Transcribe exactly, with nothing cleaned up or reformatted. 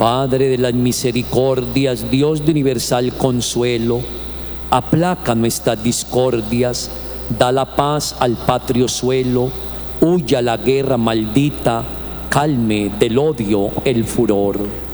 Padre de las misericordias, Dios de universal consuelo, aplaca nuestras discordias, da la paz al patrio suelo, huya la guerra maldita, calme del odio el furor.